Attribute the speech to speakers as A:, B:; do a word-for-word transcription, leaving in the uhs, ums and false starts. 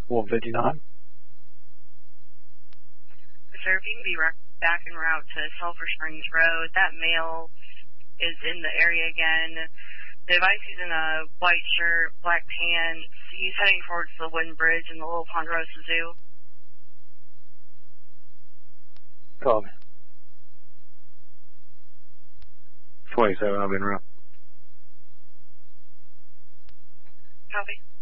A: one fifty-nine.
B: Sir, if you can be back en route to Sulphur Springs Road, that male is in the area again. The device is in a white shirt, black pants. He's heading towards the wooden bridge in the Little Ponderosa Zoo.
A: Copy. twenty-seven, I've been around.
B: Copy.